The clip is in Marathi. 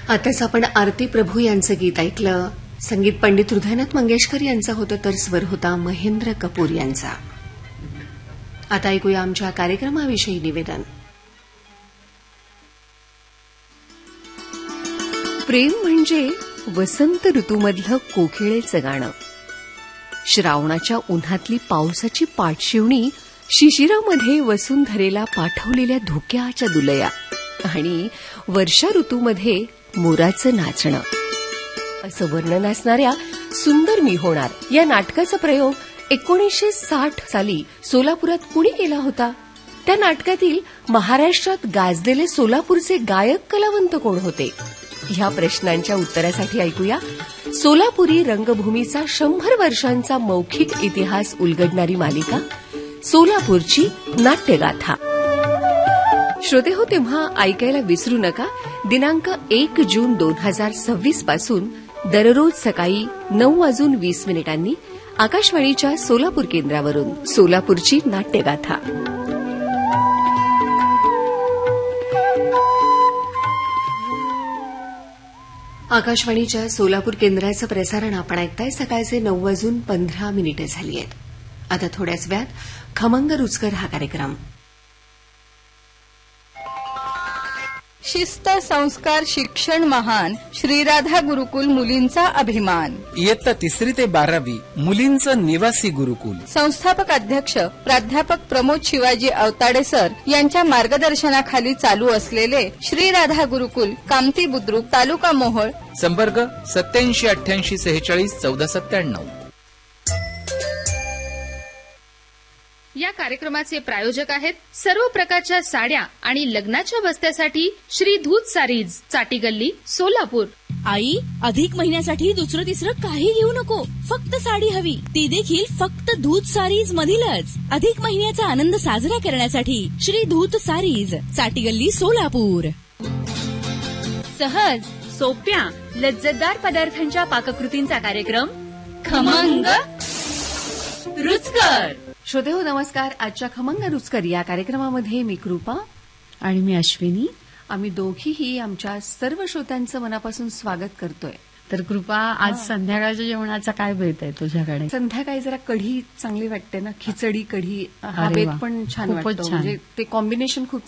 आताच आपण आरती प्रभू यांचं गीत ऐकलं. संगीत पंडित हृदयनाथ मंगेशकर यांचा होतं तर स्वर होता महेंद्र कपूर यांचा. आता ऐकूया आमच्या कार्यक्रमाविषयी निवेदन. प्रेम म्हणजे वसंत ऋतूमधलं कोकिळेचं गाणं, श्रावणाच्या उन्हातली पावसाची पाठशिवणी, शिशिरामध्ये वसुंधरेला पाठवलेल्या धुक्याच्या दुलया आणि वर्षा ऋतूमध्ये मोराचं नाचणं असं वर्णन असणाऱ्या सुंदर मी होणार या नाटकाचा प्रयोग 1960 साली सोलापुरात कुणी केला होता? त्या नाटकातील महाराष्ट्रात गाजलेले सोलापूरचे गायक कलावंत कोण होते? ह्या प्रश्नांच्या उत्तरासाठी ऐकूया सोलापुरी रंगभूमीचा 100 वर्षांचा मौखिक इतिहास उलगडणारी मालिका सोलापूरची नाट्यगाथा. श्रोतेहो, तेव्हा ऐकायला विसरू नका. दिनांक 1 जून 2026 पासून दररोज सकाळी 9:20 आकाशवाणीच्या सोलापूर केंद्रावरून सोलापूरची नाट्यगाथा. आकाशवाणीच्या सोलापूर केंद्राचं प्रसारण आपण ऐकताय. सकाळचे 9:15 झाली आहेत. आता थोड्याच वेळात खमंग रुचकर हा कार्यक्रम. शिस्त, संस्कार, शिक्षण महान, श्रीराधा गुरुकुल मुलींचा अभिमान. इयत्ता 3री ते 12वी मुलींचं निवासी गुरुकुल. संस्थापक अध्यक्ष प्राध्यापक प्रमोद शिवाजी अवताडे सर यांच्या मार्गदर्शनाखाली चालू असलेले श्रीराधा गुरुकुल, कामती बुद्रुक, तालुका मोहोळ. संपर्क 8788 46 1497. या कार्यक्रमाचे प्रायोजक आहेत सर्व प्रकारच्या साड्या आणि लग्नाच्या बस्त्यासाठी श्री धूत सारीज, चाटी गल्ली, सोलापूर. आई, अधिक महिन्यासाठी दुसरं तिसरं काही घेऊ नको, फक्त साडी हवी, ती देखील फक्त धूत सारीज मधीलच. अधिक महिन्याचा आनंद साजरा करण्यासाठी श्री धूत सारीज, चाटी गल्ली, सोलापूर. सहज, सोप्या, लज्जतदार पदार्थांच्या पाककृतींचा कार्यक्रम खमंग रुचकर. श्रोतेहो नमस्कार. आजच्या खमंग रुचकर या कार्यक्रमामध्ये मी कृपा आणि मी अश्विनी, आम्ही दोघीही आमच्या सर्व श्रोत्यांचं मनापासून स्वागत करतोय. तर कृपा, आज संध्याकाळच्या जेवणाचा काय बेत आहे तुझ्याकडे? संध्याकाळी जरा कढी चांगली वाटते ना, खिचडी कढी. हा बेत पण छान वाटतो, म्हणजे ते कॉम्बिनेशन खूप